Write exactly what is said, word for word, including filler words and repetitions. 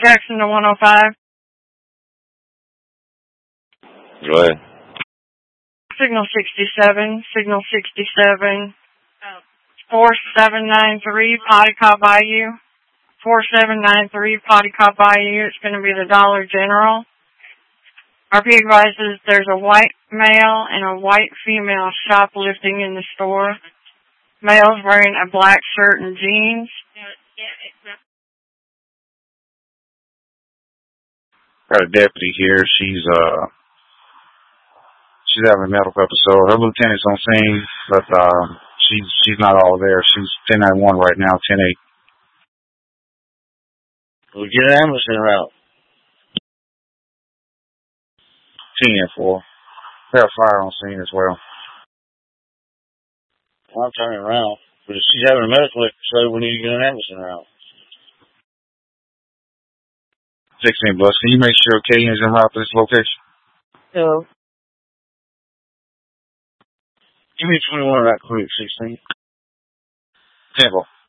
Jackson to one oh five. Go ahead. Signal sixty-seven, signal sixty-seven. four seven nine three, Potty Cop Bayou. four seven nine three, Potty Cop Bayou. It's going to be the Dollar General. R P advises there's a white male and a white female shoplifting in the store. Male's wearing a black shirt and jeans. Got a deputy here. She's uh, she's having a medical episode. Her lieutenant's on scene, but uh, she's she's not all there. She's ten nine one right now, ten eight. We'll get an ambulance en route. ten four. We have fire on scene as well. Well, I'm turning around. But if she's having a medical episode, we need to get an ambulance en route. sixteen Bus, can you make sure Katie is en route to this location? Hello. Give me twenty-one right quick, sixteen. Temple.